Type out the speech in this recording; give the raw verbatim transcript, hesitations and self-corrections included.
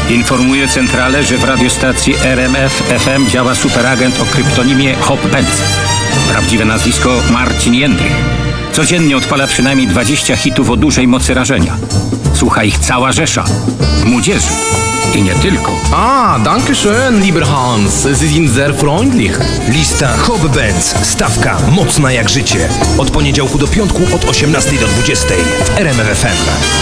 Informuje centralę, że w radiostacji R M F F M działa superagent o kryptonimie Hop Benz. Prawdziwe nazwisko Marcin Jędrych. Codziennie odpala przynajmniej dwadzieścia hitów o dużej mocy rażenia. Słucha ich cała rzesza. Młodzieży. I nie tylko. Ah, danke schön, lieber Hans. Sie sind sehr freundlich. Lista Hop Benz. Stawka mocna jak życie. Od poniedziałku do piątku od osiemnastej do dwudziestej w R M F F M.